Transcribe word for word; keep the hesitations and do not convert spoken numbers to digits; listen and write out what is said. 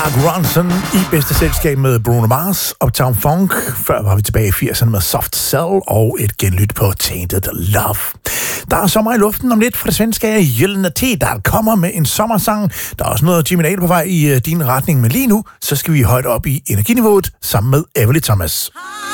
Mark Ronson i bedste selskab med Bruno Mars, Uptown Funk. Før var vi tilbage i firserne med Soft Cell og et genlyt på Tainted Love. Der er sommer i luften om lidt fra det svenske Gyllene T, der kommer med en sommersang. Der er også noget Jimmy Nail på vej i din retning, men lige nu så skal vi højt op i energiniveauet sammen med Everly Thomas.